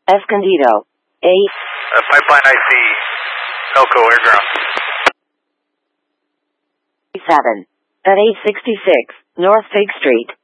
Escondido. Pipeline IC, Elko Airground. 7. At 866 North Fig Street.